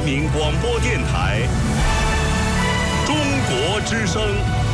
民广播电台中国之声。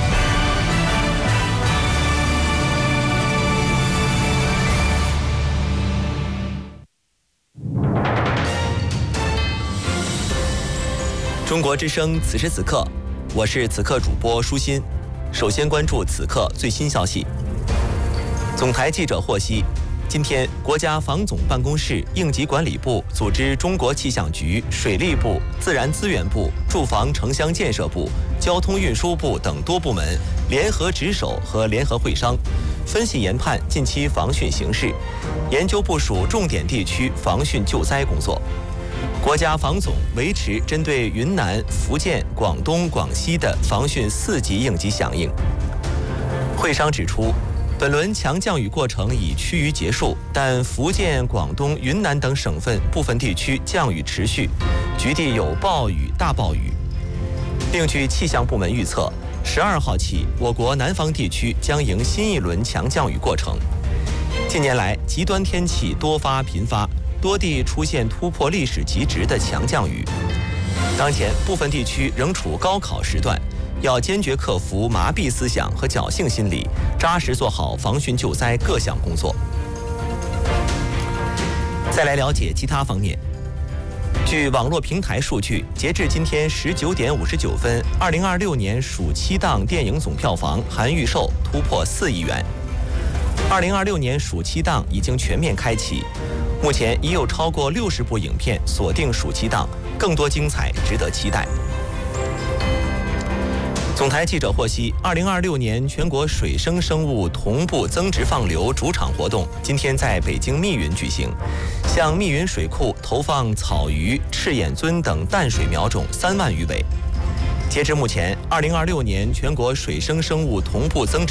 中国之声，此时此刻，我是此刻主播舒心。首先关注此刻最新消息。总台记者获悉，今天国家防总办公室、应急管理部组织中国气象局、水利部、自然资源部、住房城乡建设部、交通运输部等多部门联合值守和联合会商，分析研判近期防汛形势，研究部署重点地区防汛救灾工作。国家防总维持针对云南、福建、广东、广西的防汛4级应急响应。会商指出，本轮强降雨过程已趋于结束，但福建、广东、云南等省份部分地区降雨持续，局地有暴雨、大暴雨。另据气象部门预测，12号起，我国南方地区将迎新一轮强降雨过程。近年来，极端天气多发频发，多地出现突破历史极值的强降雨。当前部分地区仍处高考时段，要坚决克服麻痹思想和侥幸心理，扎实做好防汛救灾各项工作。再来了解其他方面。据网络平台数据，截至今天19点59分，2026年暑期档电影总票房含预售突破4亿元。2026年暑期档已经全面开启，目前已有超过60部影片锁定暑期档，更多精彩值得期待。总台记者获悉，2026年全国水生生物同步增殖放流主场活动今天在北京密云举行，向密云水库投放草鱼、赤眼尊等淡水苗种3万余尾。截至目前，2026年全国水生生物同步增殖